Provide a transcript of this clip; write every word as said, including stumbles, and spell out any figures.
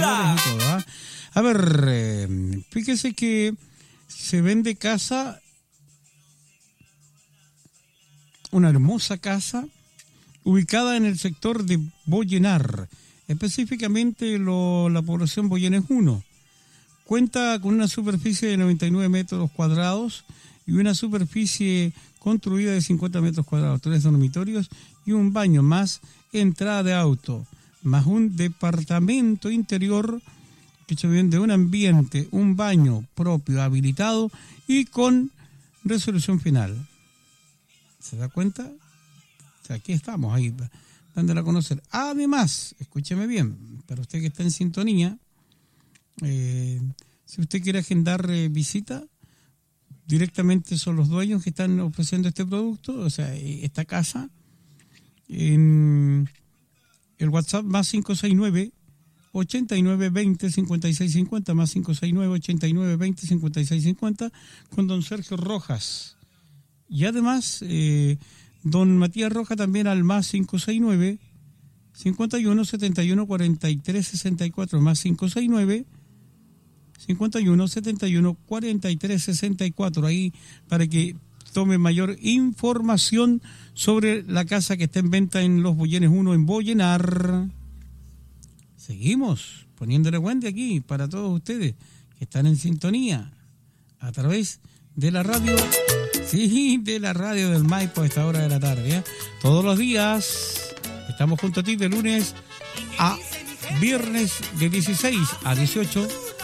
colores y todo, ¿eh? A ver, eh, fíjese que se vende casa, una hermosa casa, ubicada en el sector de Bollenar, específicamente lo, la población Boyenes uno. Cuenta con una superficie de noventa y nueve metros cuadrados y una superficie construida de cincuenta metros cuadrados, tres dormitorios y un baño, más entrada de auto, más un departamento interior hecho bien de un ambiente, un baño propio habilitado y con resolución final. ¿Se da cuenta? O sea, aquí estamos, ahí, dándole a conocer. Además, escúcheme bien, para usted que está en sintonía, eh, si usted quiere agendar eh, visita, directamente son los dueños que están ofreciendo este producto, o sea, esta casa, en el WhatsApp más cinco seis nueve, ochenta y nueve veinte, cincuenta y seis cincuenta, más cinco seis nueve, ochenta y nueve veinte, cincuenta y seis cincuenta, con don Sergio Rojas. Y además, eh, don Matías Rojas también al más cinco seis nueve, cincuenta y uno setenta y uno cuarenta y tres sesenta y cuatro, más cinco seis nueve, cincuenta y uno setenta y uno cuarenta y tres sesenta y cuatro, ahí para que tome mayor información sobre la casa que está en venta en Los Boyenes uno en Bollenar. Seguimos poniéndole guante aquí para todos ustedes que están en sintonía a través de la radio, sí, de la radio del Maipo a esta hora de la tarde, ¿eh? Todos los días estamos junto a ti de lunes a viernes de dieciséis a dieciocho.